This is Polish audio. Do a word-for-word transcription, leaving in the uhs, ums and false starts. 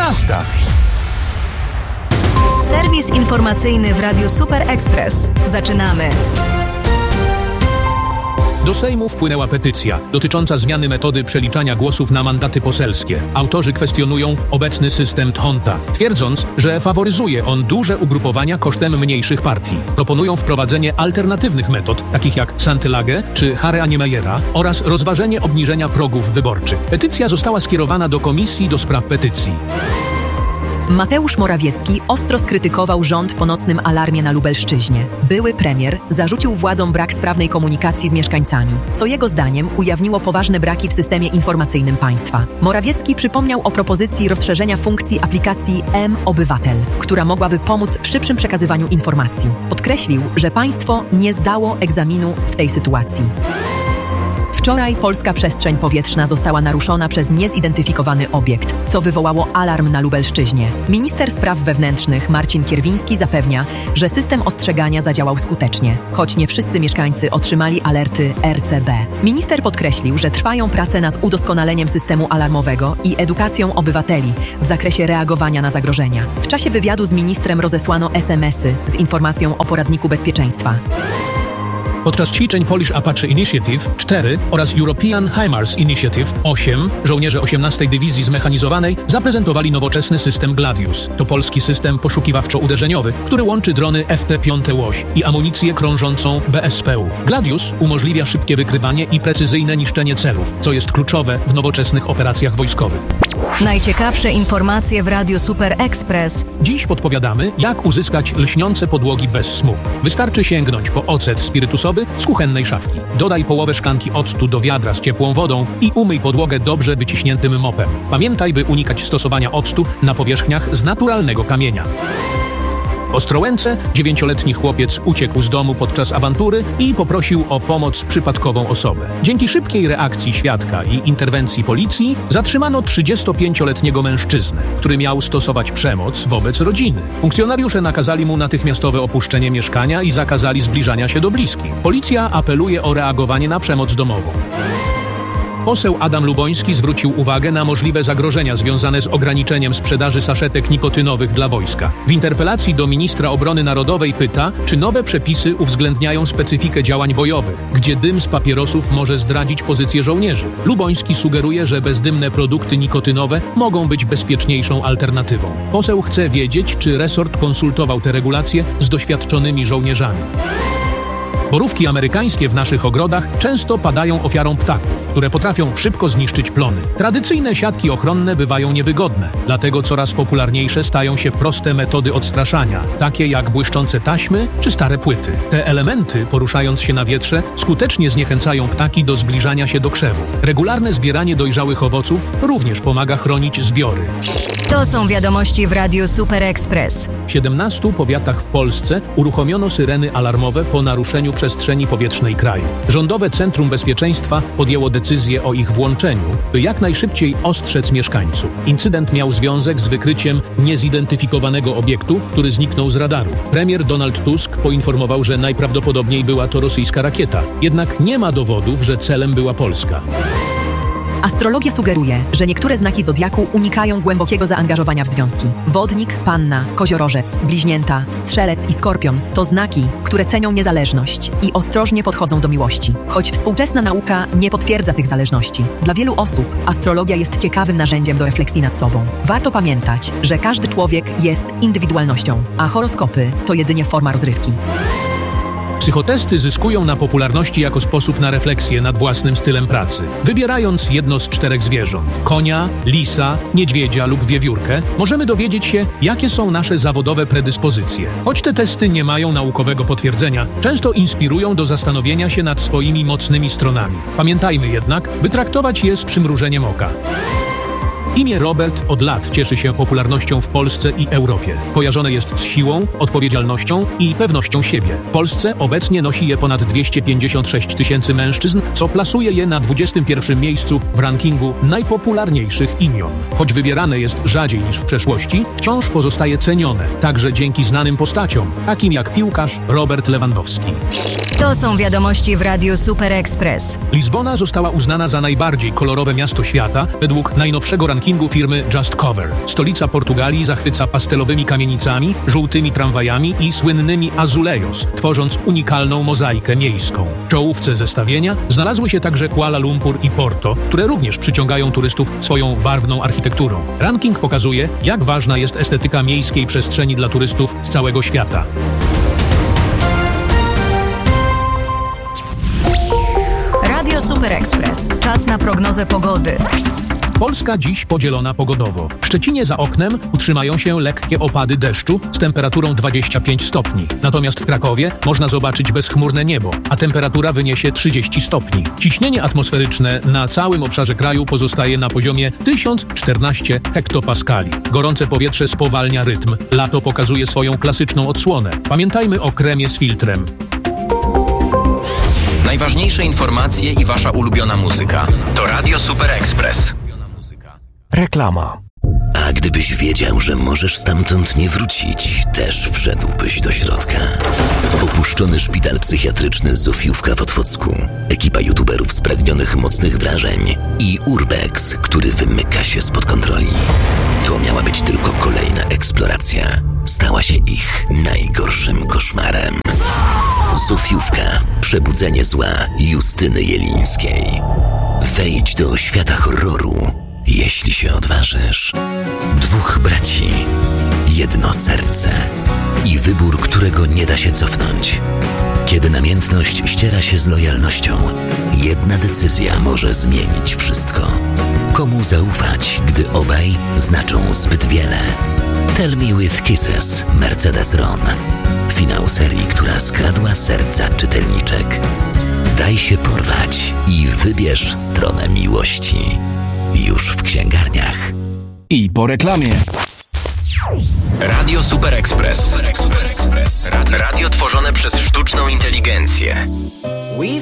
jedenasta. Serwis informacyjny w Radiu Super Express. Zaczynamy. Do Sejmu wpłynęła petycja dotycząca zmiany metody przeliczania głosów na mandaty poselskie. Autorzy kwestionują obecny system Dhondta, twierdząc, że faworyzuje on duże ugrupowania kosztem mniejszych partii. Proponują wprowadzenie alternatywnych metod, takich jak Santylage czy Hare Niemayera, oraz rozważenie obniżenia progów wyborczych. Petycja została skierowana do Komisji do Spraw Petycji. Mateusz Morawiecki ostro skrytykował rząd po nocnym alarmie na Lubelszczyźnie. Były premier zarzucił władzom brak sprawnej komunikacji z mieszkańcami, co jego zdaniem ujawniło poważne braki w systemie informacyjnym państwa. Morawiecki przypomniał o propozycji rozszerzenia funkcji aplikacji M-Obywatel, która mogłaby pomóc w szybszym przekazywaniu informacji. Podkreślił, że państwo nie zdało egzaminu w tej sytuacji. Wczoraj polska przestrzeń powietrzna została naruszona przez niezidentyfikowany obiekt, co wywołało alarm na Lubelszczyźnie. Minister spraw wewnętrznych Marcin Kierwiński zapewnia, że system ostrzegania zadziałał skutecznie, choć nie wszyscy mieszkańcy otrzymali alerty R C B. Minister podkreślił, że trwają prace nad udoskonaleniem systemu alarmowego i edukacją obywateli w zakresie reagowania na zagrożenia. W czasie wywiadu z ministrem rozesłano es em esy z informacją o poradniku bezpieczeństwa. Podczas ćwiczeń Polish Apache Initiative cztery oraz European HIMARS Initiative osiem żołnierze osiemnastej Dywizji Zmechanizowanej zaprezentowali nowoczesny system Gladius. To polski system poszukiwawczo-uderzeniowy, który łączy drony F T pięć Łoś i amunicję krążącą B S P U. Gladius umożliwia szybkie wykrywanie i precyzyjne niszczenie celów, co jest kluczowe w nowoczesnych operacjach wojskowych. Najciekawsze informacje w Radiu Super Express. Dziś podpowiadamy, jak uzyskać lśniące podłogi bez smugu. Wystarczy sięgnąć po ocet spirytusowy z kuchennej szafki. Dodaj połowę szklanki octu do wiadra z ciepłą wodą i umyj podłogę dobrze wyciśniętym mopem. Pamiętaj, by unikać stosowania octu na powierzchniach z naturalnego kamienia. W Ostrołęce dziewięcioletni chłopiec uciekł z domu podczas awantury i poprosił o pomoc przypadkową osobę. Dzięki szybkiej reakcji świadka i interwencji policji zatrzymano trzydziestopięcioletniego mężczyznę, który miał stosować przemoc wobec rodziny. Funkcjonariusze nakazali mu natychmiastowe opuszczenie mieszkania i zakazali zbliżania się do bliskich. Policja apeluje o reagowanie na przemoc domową. Poseł Adam Luboński zwrócił uwagę na możliwe zagrożenia związane z ograniczeniem sprzedaży saszetek nikotynowych dla wojska. W interpelacji do ministra obrony narodowej pyta, czy nowe przepisy uwzględniają specyfikę działań bojowych, gdzie dym z papierosów może zdradzić pozycję żołnierzy. Luboński sugeruje, że bezdymne produkty nikotynowe mogą być bezpieczniejszą alternatywą. Poseł chce wiedzieć, czy resort konsultował te regulacje z doświadczonymi żołnierzami. Borówki amerykańskie w naszych ogrodach często padają ofiarą ptaków, które potrafią szybko zniszczyć plony. Tradycyjne siatki ochronne bywają niewygodne, dlatego coraz popularniejsze stają się proste metody odstraszania, takie jak błyszczące taśmy czy stare płyty. Te elementy, poruszając się na wietrze, skutecznie zniechęcają ptaki do zbliżania się do krzewów. Regularne zbieranie dojrzałych owoców również pomaga chronić zbiory. To są wiadomości w Radiu Super Express. W siedemnastu powiatach w Polsce uruchomiono syreny alarmowe po naruszeniu przestrzeni powietrznej kraju. Rządowe Centrum Bezpieczeństwa podjęło decyzję o ich włączeniu, by jak najszybciej ostrzec mieszkańców. Incydent miał związek z wykryciem niezidentyfikowanego obiektu, który zniknął z radarów. Premier Donald Tusk poinformował, że najprawdopodobniej była to rosyjska rakieta. Jednak nie ma dowodów, że celem była Polska. Astrologia sugeruje, że niektóre znaki zodiaku unikają głębokiego zaangażowania w związki. Wodnik, panna, koziorożec, bliźnięta, strzelec i skorpion to znaki, które cenią niezależność i ostrożnie podchodzą do miłości. Choć współczesna nauka nie potwierdza tych zależności. Dla wielu osób astrologia jest ciekawym narzędziem do refleksji nad sobą. Warto pamiętać, że każdy człowiek jest indywidualnością, a horoskopy to jedynie forma rozrywki. Psychotesty zyskują na popularności jako sposób na refleksję nad własnym stylem pracy. Wybierając jedno z czterech zwierząt – konia, lisa, niedźwiedzia lub wiewiórkę – możemy dowiedzieć się, jakie są nasze zawodowe predyspozycje. Choć te testy nie mają naukowego potwierdzenia, często inspirują do zastanowienia się nad swoimi mocnymi stronami. Pamiętajmy jednak, by traktować je z przymrużeniem oka. Imię Robert od lat cieszy się popularnością w Polsce i Europie. Kojarzone jest z siłą, odpowiedzialnością i pewnością siebie. W Polsce obecnie nosi je ponad dwieście pięćdziesiąt sześć tysięcy mężczyzn, co plasuje je na dwudziestym pierwszym miejscu w rankingu najpopularniejszych imion. Choć wybierane jest rzadziej niż w przeszłości, wciąż pozostaje cenione, także dzięki znanym postaciom, takim jak piłkarz Robert Lewandowski. To są wiadomości w Radiu Super Express. Lizbona została uznana za najbardziej kolorowe miasto świata według najnowszego rankingu rankingu firmy Just Cover. Stolica Portugalii zachwyca pastelowymi kamienicami, żółtymi tramwajami i słynnymi azulejos, tworząc unikalną mozaikę miejską. W czołówce zestawienia znalazły się także Kuala Lumpur i Porto, które również przyciągają turystów swoją barwną architekturą. Ranking pokazuje, jak ważna jest estetyka miejskiej przestrzeni dla turystów z całego świata. Radio Super Express. Czas na prognozę pogody. Polska dziś podzielona pogodowo. W Szczecinie za oknem utrzymają się lekkie opady deszczu z temperaturą dwadzieścia pięć stopni. Natomiast w Krakowie można zobaczyć bezchmurne niebo, a temperatura wyniesie trzydzieści stopni. Ciśnienie atmosferyczne na całym obszarze kraju pozostaje na poziomie tysiąc czternaście hektopaskali. Gorące powietrze spowalnia rytm. Lato pokazuje swoją klasyczną odsłonę. Pamiętajmy o kremie z filtrem. Najważniejsze informacje i wasza ulubiona muzyka. To Radio Super Express. Reklama. A gdybyś wiedział, że możesz stamtąd nie wrócić, też wszedłbyś do środka. Opuszczony szpital psychiatryczny Zofiówka w Otwocku, ekipa youtuberów spragnionych mocnych wrażeń i Urbex, który wymyka się spod kontroli. To miała być tylko kolejna eksploracja. Stała się ich najgorszym koszmarem. Zofiówka. Przebudzenie zła Justyny Jelińskiej. Wejdź do świata horroru, jeśli się odważysz. Dwóch braci, jedno serce i wybór, którego nie da się cofnąć. Kiedy namiętność ściera się z lojalnością, jedna decyzja może zmienić wszystko. Komu zaufać, gdy obaj znaczą zbyt wiele? Tell Me With Kisses, Mercedes Ron. Finał serii, która skradła serca czytelniczek. Daj się porwać i wybierz stronę miłości. Już w księgarniach. I po reklamie. Radio Super Express. Super Express. Radio, radio tworzone przez sztuczną inteligencję. We